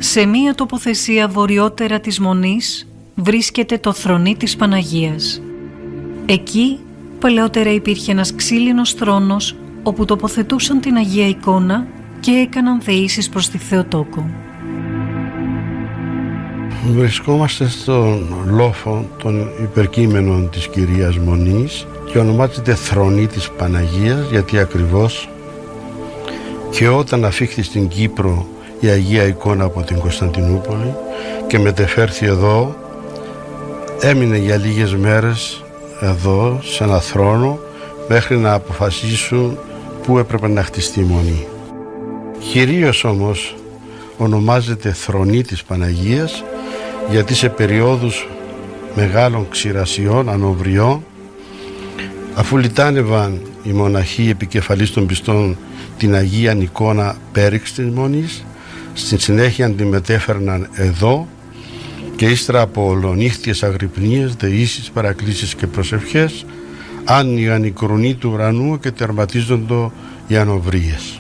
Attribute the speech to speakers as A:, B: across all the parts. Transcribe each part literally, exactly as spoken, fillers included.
A: Σε μία τοποθεσία βορειότερα της Μονής βρίσκεται το θρονί της Παναγίας. Εκεί παλαιότερα υπήρχε ένας ξύλινος θρόνος όπου τοποθετούσαν την Αγία Εικόνα και έκαναν δεήσεις προς τη Θεοτόκο.
B: Βρισκόμαστε στον λόφο των υπερκείμενων της Κυρίας Μονής και ονομάζεται θρονί της Παναγίας, γιατί ακριβώς και όταν αφήχθη στην Κύπρο η Αγία Εικόνα από την Κωνσταντινούπολη και μετεφέρθη εδώ, έμεινε για λίγες μέρες εδώ σε ένα θρόνο μέχρι να αποφασίσουν πού έπρεπε να χτιστεί η Μονή. Κυρίως όμως ονομάζεται θρονί της Παναγίας γιατί σε περιόδους μεγάλων ξηρασιών, ανοβριών, αφού λιτάνευαν οι μοναχοί επικεφαλής των πιστών την Αγία Εικόνα πέριξ της Μονής, στη συνέχεια την μετέφερναν εδώ και ύστερα από ολονύχτιες αγρυπνίες, δεήσεις, παρακλήσεις και προσευχές άνοιγαν οι κρονοί του ουρανού και τερματίζοντο οι ανοβρίες.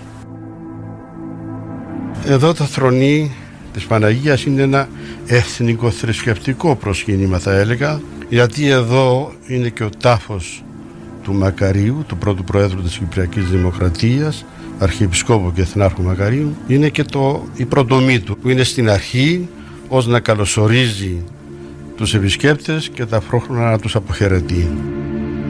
B: Εδώ το θρονί της Παναγίας είναι ένα εθνικοθρησκευτικό προσκύνημα, θα έλεγα, γιατί εδώ είναι και ο τάφος του Μακαρίου, του πρώτου Προέδρου της Κυπριακής Δημοκρατίας, Αρχιεπισκόπου και Εθνάρχου Μακαρίου. Είναι και το, η πρωτομή του, που είναι στην αρχή ως να καλωσορίζει τους επισκέπτες και ταυτόχρονα να τους αποχαιρετεί.